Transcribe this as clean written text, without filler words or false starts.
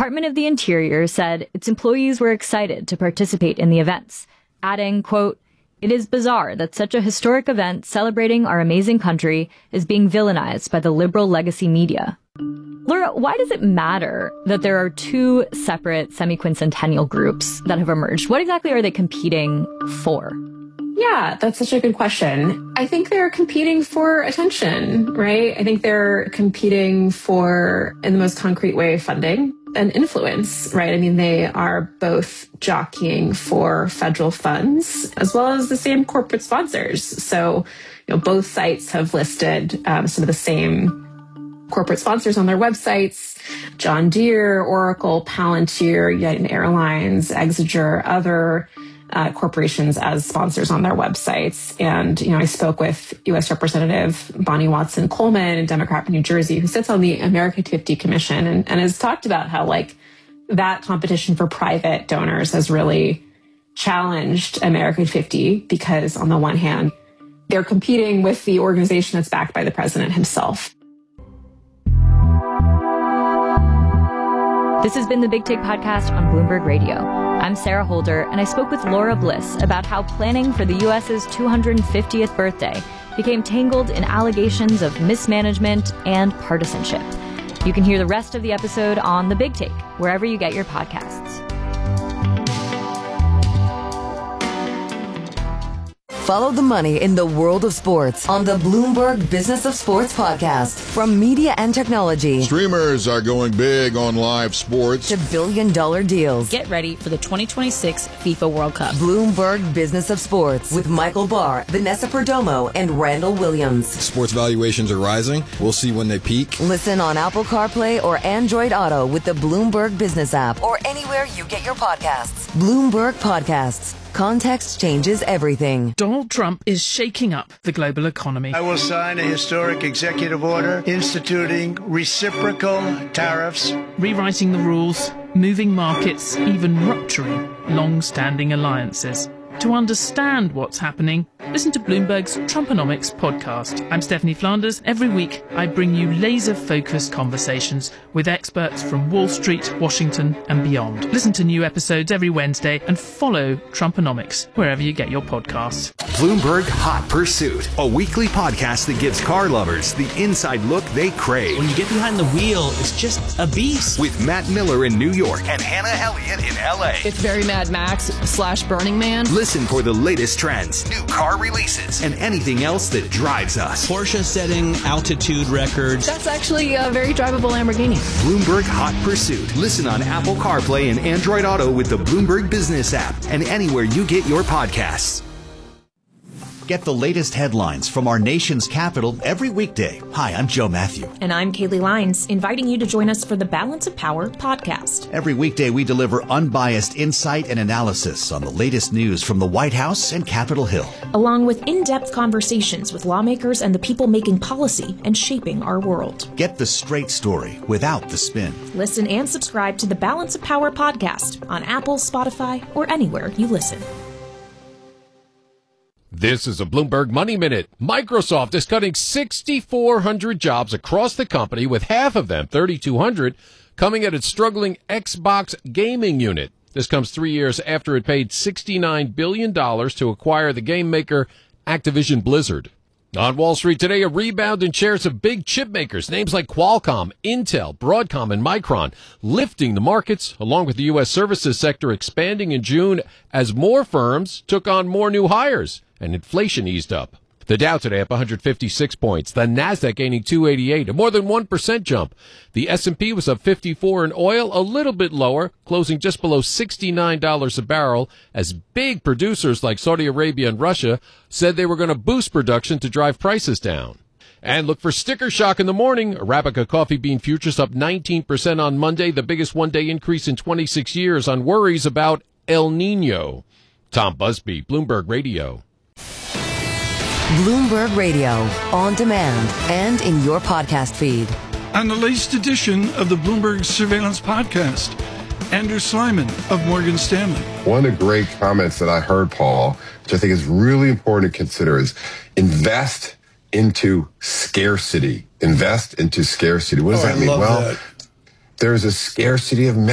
Department of the Interior said its employees were excited to participate in the events, adding, quote, "It is bizarre that such a historic event celebrating our amazing country is being villainized by the liberal legacy media." Laura, why does it matter that there are two separate semi-quincentennial groups that have emerged? What exactly are they competing for? Yeah, that's such a good question. I think they're competing for attention, right? I think they're competing for, in the most concrete way, funding and influence, right? I mean, they are both jockeying for federal funds as well as the same corporate sponsors. So, both sites have listed some of the same corporate sponsors on their websites: John Deere, Oracle, Palantir, United Airlines, Exeter, other corporations as sponsors on their websites. And, I spoke with U.S. Representative Bonnie Watson Coleman, a Democrat from New Jersey, who sits on the America 50 Commission and has talked about how, that competition for private donors has really challenged America 50 because, on the one hand, they're competing with the organization that's backed by the president himself. This has been the Big Take Podcast on Bloomberg Radio. I'm Sarah Holder, and I spoke with Laura Bliss about how planning for the U.S.'s 250th birthday became tangled in allegations of mismanagement and partisanship. You can hear the rest of the episode on The Big Take, wherever you get your podcasts. Follow the money in the world of sports on the Bloomberg Business of Sports podcast. From media and technology. Streamers are going big on live sports. To billion-dollar deals. Get ready for the 2026 FIFA World Cup. Bloomberg Business of Sports with Michael Barr, Vanessa Perdomo, and Randall Williams. Sports valuations are rising. We'll see when they peak. Listen on Apple CarPlay or Android Auto with the Bloomberg Business app or anywhere you get your podcasts. Bloomberg Podcasts. Context changes everything. Donald Trump is shaking up the global economy. I will sign a historic executive order instituting reciprocal tariffs, rewriting the rules, moving markets, even rupturing long-standing alliances. To understand what's happening, listen to Bloomberg's Trumponomics podcast. I'm Stephanie Flanders. Every week, I bring you laser-focused conversations with experts from Wall Street, Washington, and beyond. Listen to new episodes every Wednesday and follow Trumponomics wherever you get your podcasts. Bloomberg Hot Pursuit, a weekly podcast that gives car lovers the inside look they crave. When you get behind the wheel, it's just a beast. With Matt Miller in New York and Hannah Elliott in L.A. It's very Mad Max / Burning Man. Listen for the latest trends, new car releases, and anything else that drives us. Porsche setting altitude records. That's actually a very drivable Lamborghini. Bloomberg Hot Pursuit. Listen on Apple CarPlay and Android Auto with the Bloomberg Business app and anywhere you get your podcasts. Get the latest headlines from our nation's capital every weekday. Hi, I'm Joe Matthew. And I'm Kaylee Lines, inviting you to join us for the Balance of Power podcast. Every weekday, we deliver unbiased insight and analysis on the latest news from the White House and Capitol Hill, along with in-depth conversations with lawmakers and the people making policy and shaping our world. Get the straight story without the spin. Listen and subscribe to the Balance of Power podcast on Apple, Spotify, or anywhere you listen. This is a Bloomberg Money Minute. Microsoft is cutting 6,400 jobs across the company, with half of them, 3,200, coming at its struggling Xbox gaming unit. This comes 3 years after it paid $69 billion to acquire the game maker Activision Blizzard. On Wall Street today, a rebound in shares of big chip makers, names like Qualcomm, Intel, Broadcom, and Micron, lifting the markets, along with the U.S. services sector expanding in June as more firms took on more new hires and inflation eased up. The Dow today up 156 points. The Nasdaq gaining 288, a more than 1% jump. The S&P was up 54 in oil, a little bit lower, closing just below $69 a barrel, as big producers like Saudi Arabia and Russia said they were going to boost production to drive prices down. And look for sticker shock in the morning. Arabica coffee bean futures up 19% on Monday, the biggest one-day increase in 26 years on worries about El Nino. Tom Busby, Bloomberg Radio. Bloomberg Radio, on demand and in your podcast feed. On the latest edition of the Bloomberg Surveillance Podcast, Andrew Slyman of Morgan Stanley. One of the great comments that I heard, Paul, which I think is really important to consider, is invest into scarcity. Invest into scarcity. What does that mean? Well, there's a scarcity of